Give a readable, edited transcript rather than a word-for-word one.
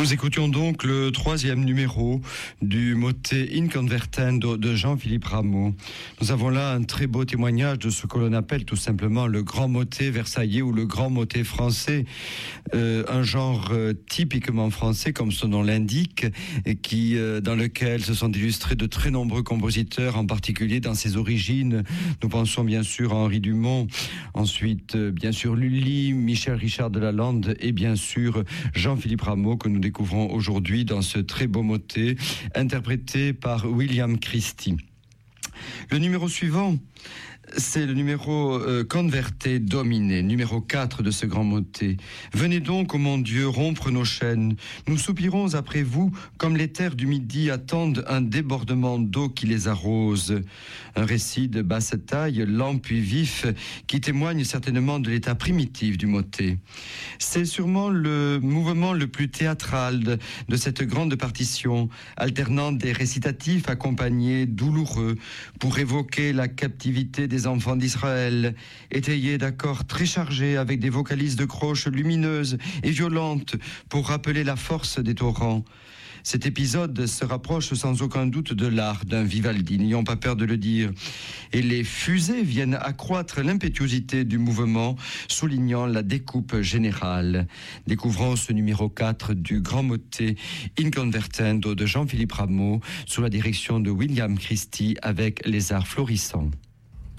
Nous écoutions donc le 3e numéro du motet Inconvertendo de Jean-Philippe Rameau. Nous avons là un très beau témoignage de ce que l'on appelle tout simplement le grand motet versaillais ou le grand motet français, un genre typiquement français comme son nom l'indique, et dans lequel se sont illustrés de très nombreux compositeurs, en particulier dans ses origines. Nous pensons bien sûr à Henri Dumont, ensuite bien sûr Lully, Michel Richard de Lalande et bien sûr Jean-Philippe Rameau, que nous découvrons aujourd'hui dans ce très beau motet interprété par William Christie. Le numéro suivant, c'est le numéro Converte Domine, numéro 4 de ce grand motet. Venez donc, ô mon Dieu, rompre nos chaînes. Nous soupirons après vous, comme les terres du Midi attendent un débordement d'eau qui les arrose. Un récit de basse taille, lent puis vif, qui témoigne certainement de l'état primitif du motet. C'est sûrement le mouvement le plus théâtral de cette grande partition, alternant des récitatifs accompagnés douloureux pour évoquer la captivité des enfants d'Israël, étayés d'accords très chargés avec des vocalises de croches lumineuses et violentes pour rappeler la force des torrents. Cet épisode se rapproche sans aucun doute de l'art d'un Vivaldi, n'ayons pas peur de le dire. Et les fusées viennent accroître l'impétuosité du mouvement, soulignant la découpe générale. Découvrons ce numéro 4 du grand motet Inconvertendo de Jean-Philippe Rameau, sous la direction de William Christie avec les arts florissants.